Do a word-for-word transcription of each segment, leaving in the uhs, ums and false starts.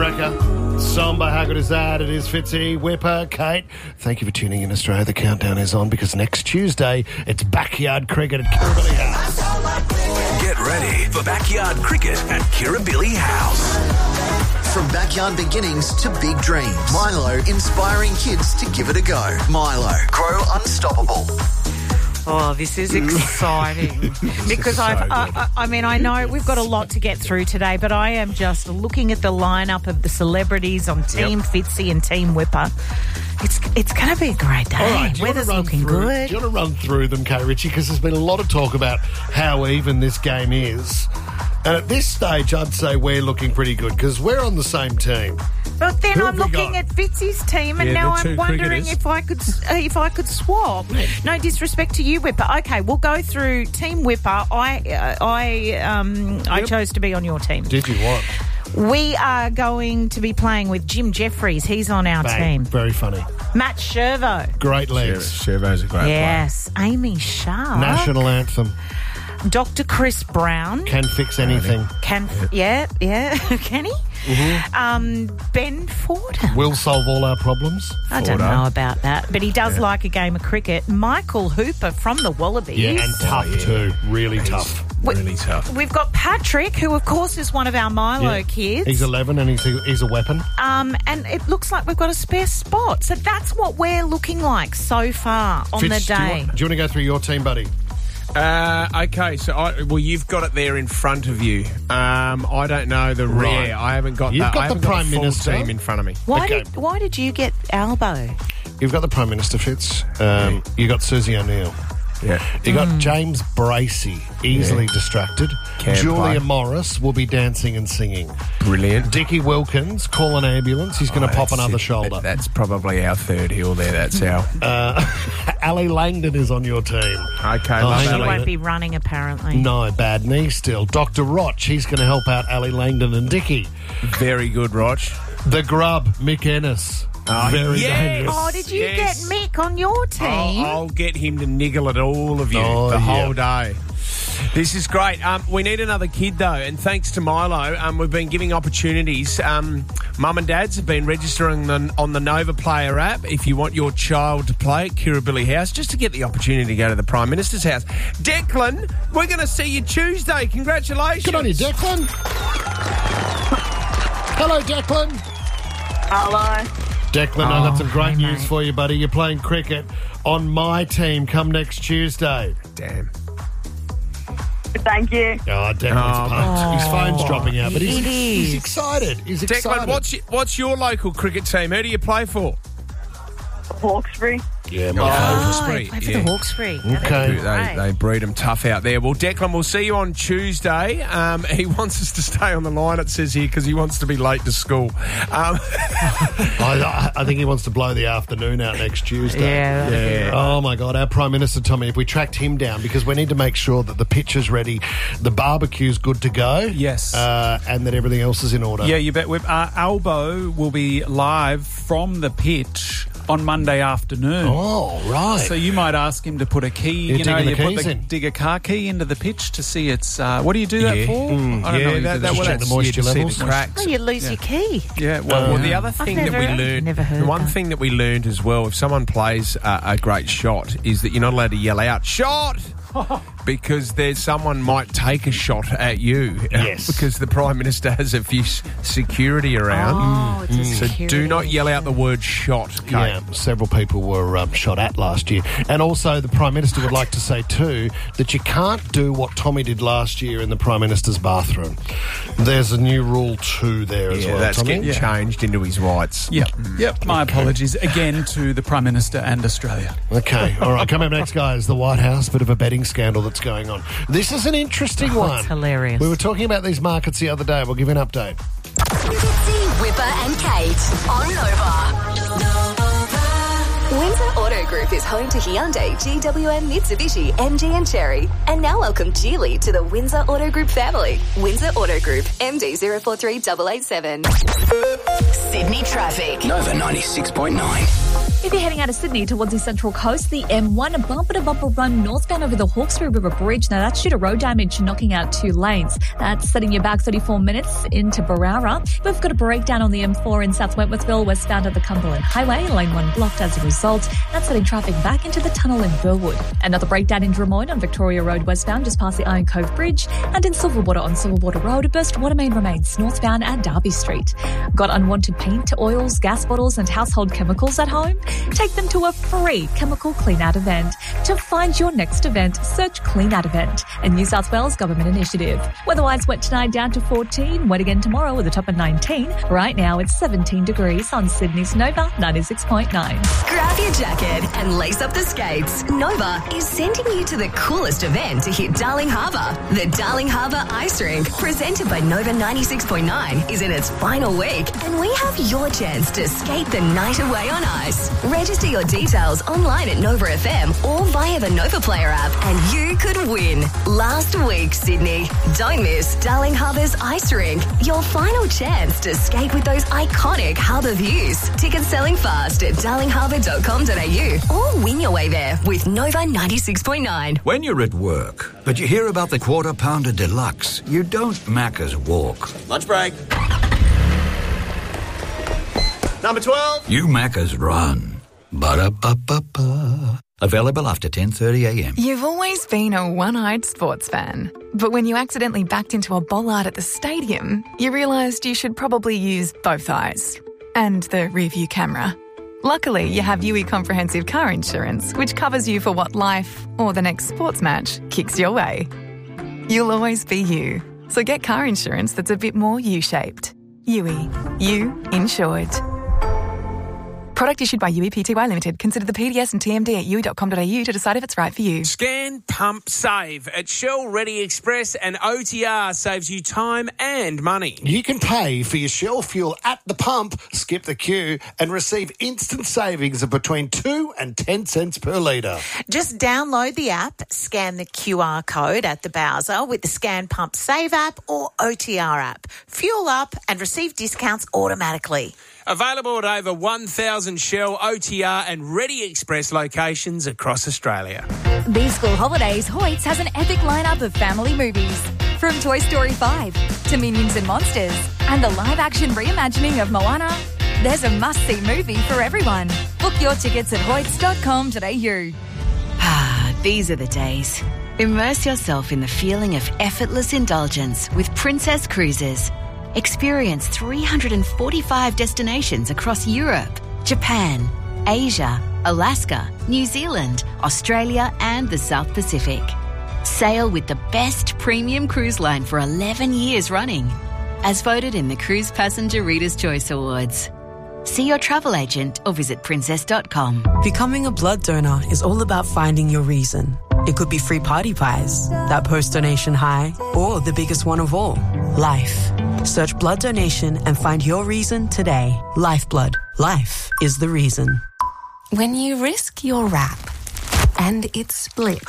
Brecker. Somber, how good is that? It is Fitzy, Whipper, Kate. Thank you for tuning in, Australia. The countdown is on because next Tuesday, it's backyard cricket at Kirribilli House. Get ready for backyard cricket at Kirribilli House. From backyard beginnings to big dreams, Milo inspiring kids to give it a go. Milo, grow unstoppable. Oh, this is exciting because so I've, I, I, I mean, I know we've got a lot to get through today, but I am just looking at the lineup of the celebrities on Team yep. Fitzy and Team Whipper. It's it's going to be a great day. All right, Weather's looking through, good. Do you want to run through them, Kate Ritchie? Because there's been a lot of talk about how even this game is. And at this stage, I'd say we're looking pretty good because we're on the same team. But then Who I'm have we looking got? at Fitzy's team, and Yeah, now the two I'm wondering cricketers. if I could uh, if I could swap. No disrespect to you, Whipper. Okay, we'll go through Team Whipper. I uh, I um I Yep. chose to be on your team. Did you what? We are going to be playing with Jim Jeffries. He's on our Bang. team. Very funny. Matt Shervo. Great legs. Shervo's a great Yes. Amy Sharp. National anthem. Doctor Chris Brown. Can fix anything. Can yeah yeah can he? Mm-hmm. Um, Ben Fordham. Will solve all our problems. I don't know about that, but he does like a game of cricket. Michael Hooper from the Wallabies. Yeah, and tough yeah. too. Really tough. player. Really tough. We've got Patrick, who of course is one of our Milo Yeah. kids. He's eleven and he's a, he's a weapon. Um, and it looks like we've got a spare spot. So that's what we're looking like so far on Fitz, the do you, day. want, do you want to go through your team, buddy? Uh, okay, so I, well, you've got it there in front of you. Um, I don't know the Right. rare. I haven't got You've that. got I the haven't got Prime full Minister. team in front of me. Why Okay. did Why did you get Albo? You've got the Prime Minister, Fitz. Um, you got Susie O'Neill. Yeah. You got James Bracey, easily Yeah. distracted. Can Julia play. Morris will be dancing and singing. Brilliant. Dickie Wilkins, call an ambulance. He's going to Oh, pop that's another it. shoulder. That's probably our third heel there. That's our. Uh, Ali Langdon is on your team. Okay, Oh, love hang She on. that. won't be running apparently. No, bad knee still. Doctor Roch, he's going to help out Ali Langdon and Dickie. Very good, Roch. The Grub, Mick Ennis. Oh, Very yes. dangerous. Oh, did you Yes. get Mick on your team? I'll, I'll get him to niggle at all of you Oh, the yeah. whole day. This is great. Um, we need another kid, though, and thanks to Milo, um, we've been giving opportunities. Um, Mum and Dads have been registering the, on the Nova Player app if you want your child to play at Kirribilli House, just to get the opportunity to go to the Prime Minister's house. Declan, we're going to see you Tuesday. Congratulations. Good on you, Declan. Hello, Declan. Hello. Declan, I've got Oh, some great hey, news mate. for you, buddy. You're playing cricket on my team come next Tuesday. Damn. Thank you. Oh, Declan's Oh, pumped. His phone's dropping out, but he's, It he's is. excited. He's Declan, excited. what's your, what's your local cricket team? Who do you play for? Hawkesbury. Yeah, Oh, my favourite. Oh, Hawkesbury, play for yeah. the Hawkesbury. Okay. They, they breed them tough out there. Well, Declan, we'll see you on Tuesday. Um, he wants us to stay on the line, it says here, because he wants to be late to school. Um, I, I think he wants to blow the afternoon out next Tuesday. Yeah, that'd be Oh, my God. Our Prime Minister, Tommy, if we tracked him down, because we need to make sure that the pitch is ready, the barbecue's good to go. Yes. Uh, and that everything else is in order. Yeah, you bet. We've, uh, Albo will be live from the pitch on Monday afternoon. Oh, right. So you might ask him to put a key, You're you know, digging you the put keys the in. dig a car key into the pitch to see it's. Uh, what do you do that Yeah. for? Mm. I don't yeah, know. You that, do that, that well, check the that's- moisture yeah, to see levels. the cracks. Oh, you lose your key. yeah. Well, Well, yeah. the other thing that never we heard- learned, never heard the one that. thing that we learned as well, if someone plays uh, a great shot, is that you're not allowed to yell out "shot" because there's someone might take a shot at you. Yes. because the Prime Minister has a few s- security around. Oh, it's a So security do not yell out the word "shot." Kate. Yeah, several people were um, shot at last year. And also, the Prime Minister would like to say, too, that you can't do what Tommy did last year in the Prime Minister's bathroom. There's a new rule, too, there as Yeah, well, that's Tommy. getting changed into his rights. Yep. Yep. My apologies again to the Prime Minister and Australia. Okay, all right. Coming up next, guys, the White House, bit of a betting scandal that's going on. This is an interesting Oh, one. it's hilarious. We were talking about these markets the other day. We'll give you an update. Fitzy, Whipper and Kate on Nova. Windsor Auto Group is home to Hyundai, G W M, Mitsubishi, M G and Cherry. And now welcome Geely to the Windsor Auto Group family. Windsor Auto Group, M D zero four three eight eight seven. Sydney traffic. Nova ninety-six point nine. If you're heading out of Sydney towards the Central Coast, the M one, a bumper-to-bumper run northbound over the Hawkesbury River Bridge. Now, that's due to road damage knocking out two lanes. That's setting you back thirty-four minutes into Barara. We've got a breakdown on the M four in South Wentworthville, westbound at the Cumberland Highway. Lane one blocked as a result. That's setting traffic back into the tunnel in Burwood. Another breakdown in Drummoyne on Victoria Road westbound, just past the Iron Cove Bridge. And in Silverwater on Silverwater Road, a burst water main remains northbound at Derby Street. Got unwanted paint, oils, gas bottles and household chemicals at home? Take them to a free chemical clean-out event. To find your next event, search Clean Out Event, a New South Wales government initiative. Weather-wise, wet tonight down to fourteen, wet again tomorrow with a top of nineteen. Right now it's seventeen degrees on Sydney's Nova ninety-six point nine. Grab your jacket and lace up the skates. Nova is sending you to the coolest event to hit Darling Harbour. The Darling Harbour Ice Rink, presented by Nova ninety-six point nine, is in its final week, and we have your chance to skate the night away on ice. Register your details online at Nova F M or via the Nova Player app, and you could win. Last week, Sydney. Don't miss Darling Harbour's Ice Rink, your final chance to skate with those iconic harbour views. Tickets selling fast at darling harbour dot com dot a u or win your way there with Nova ninety-six point nine. When you're at work, but you hear about the Quarter Pounder Deluxe, you don't Macca's walk. Lunch break. Number twelve. You Macca's run. Ba-da-ba-ba-ba. Available after ten thirty a m. You've always been a one-eyed sports fan. But when you accidentally backed into a bollard at the stadium, you realised you should probably use both eyes. And the rear-view camera. Luckily, you have U E Comprehensive Car Insurance, which covers you for what life, or the next sports match, kicks your way. You'll always be you. So get car insurance that's a bit more U-shaped. U E. You insured. Product issued by U E P T Y Limited. Consider the P D S and T M D at u e dot com dot a u to decide if it's right for you. Scan, pump, save. At Shell Ready Express, and O T R saves you time and money. You can pay for your Shell fuel at the pump, skip the queue, and receive instant savings of between two and ten cents per litre. Just download the app, scan the Q R code at the browser with the Scan Pump Save app or O T R app. Fuel up and receive discounts automatically. Available at over one thousand Shell, O T R and Ready Express locations across Australia. These school holidays, Hoyts has an epic lineup of family movies. From Toy Story five to Minions and Monsters and the live-action reimagining of Moana, there's a must-see movie for everyone. Book your tickets at hoyts dot com dot a u. Ah, these are the days. Immerse yourself in the feeling of effortless indulgence with Princess Cruises. Experience three hundred forty-five destinations across Europe, Japan, Asia, Alaska, New Zealand, Australia and the South Pacific. Sail with the best premium cruise line for eleven years running, as voted in the Cruise Passenger Reader's Choice Awards. See your travel agent or visit princess dot com. Becoming a blood donor is all about finding your reason. It could be free party pies, that post-donation high, or the biggest one of all, life. Search blood donation and find your reason today. Lifeblood. Life is the reason. When you risk your wrap and it splits,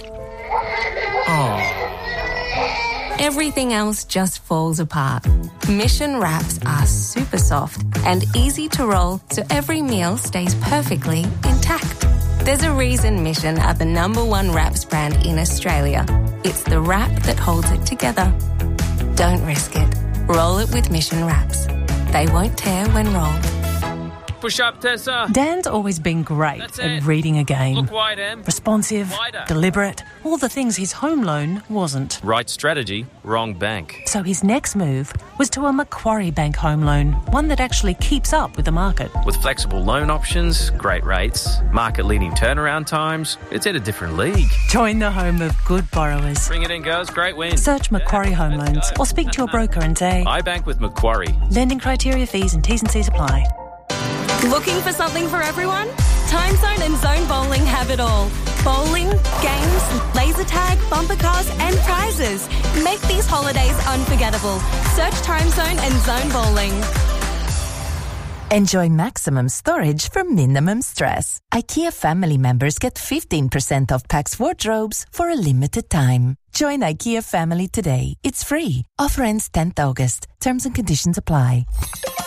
oh. everything else just falls apart. Mission wraps are super soft and easy to roll so every meal stays perfectly intact. There's a reason Mission are the number one wraps brand in Australia. It's the wrap that holds it together. Don't risk it. Roll it with Mission wraps. They won't tear when rolled. Push up, Tessa. Dan's always been great That's at it. reading a game. Look wide, Em. Responsive, Wider. deliberate, all the things his home loan wasn't. Right strategy, wrong bank. So his next move was to a Macquarie Bank home loan, one that actually keeps up with the market. With flexible loan options, great rates, market-leading turnaround times, it's in a different league. Join the home of good borrowers. Bring it in, girls. Great win. Search Macquarie Yeah, Home Loans go. or speak to your broker and say, I bank with Macquarie. lending criteria, fees and T's and C's apply. Looking for something for everyone? Time Zone and Zone Bowling have it all. Bowling, games, laser tag, bumper cars and prizes. Make these holidays unforgettable. Search Time Zone and Zone Bowling. Enjoy maximum storage for minimum stress. IKEA family members get fifteen percent off Pax wardrobes for a limited time. Join IKEA family today. It's free. Offer ends tenth August. Terms and conditions apply.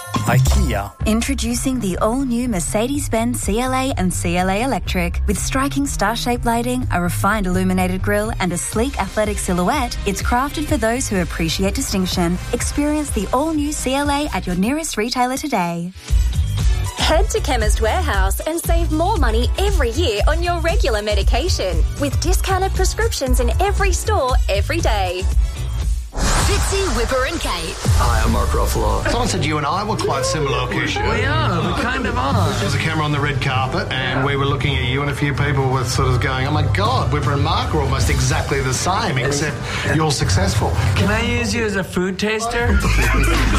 IKEA. Introducing the all-new Mercedes-Benz C L A and C L A Electric. With striking star-shaped lighting, a refined illuminated grille and a sleek athletic silhouette, it's crafted for those who appreciate distinction. Experience the all-new C L A at your nearest retailer today. Head to Chemist Warehouse and save more money every year on your regular medication with discounted prescriptions in every store every day. Fitzy, Whipper and Kate. Hi, I'm Mark Ruffalo. Someone said you and I were quite similar, Keisha. We are, we kind of are. There's a camera on the red carpet, and we were looking at you, and a few people were sort of going, oh my God, Whipper and Mark are almost exactly the same, except you're successful. Can I use you as a food taster?